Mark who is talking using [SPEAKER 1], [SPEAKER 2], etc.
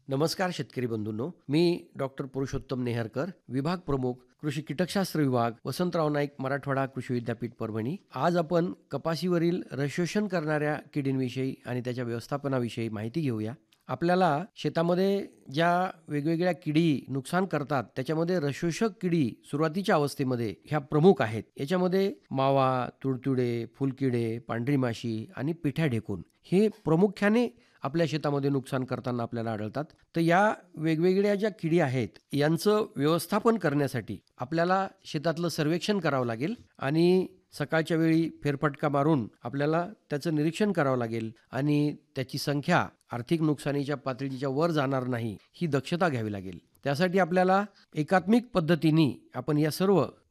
[SPEAKER 1] नमस्कार शेतकरी बंधूंनो, मी डॉक्टर पुरुषोत्तम नेहरकर, विभाग प्रमुख कृषी कीटकशास्त्र विभाग, वसंतराव नाईक, मराठवाडा कृषी विद्यापीठ परभणी. आज आपण कपाशीवरील रसशोषण करणाऱ्या किडींविषयी आणि त्याच्या व्यवस्थापनाविषयी माहिती घेऊया. आपल्याला शेतामध्ये ज्या वेगवेगळ्या किडी नुकसान करतात त्याच्यामध्ये रसशोषक किडी सुरुवातीच्या अवस्थेमध्ये ह्या प्रमुख आहेत. याच्यामध्ये मावा, तुडतुडे, फुलकिडे, पांढरी माशी आणि पिठ्या ढेकूण हे प्रामुख्याने आपल्या शेतामध्ये नुकसान करताना आपल्याला आढळतात. तर या वेगवेगळ्या ज्या किडी आहेत यांचं व्यवस्थापन करण्यासाठी आपल्याला शेतातलं सर्वेक्षण करावं लागेल आणि सकाळच्या वेळी फेरफटका मारून आपल्याला त्याचं निरीक्षण करावं लागेल आणि त्याची संख्या आर्थिक नुकसानीच्या पातळीच्या वर जाणार नाही ही दक्षता घ्यावी लागेल. त्यासाठी आपल्याला एकात्मिक पद्धतीने आपण या सर्व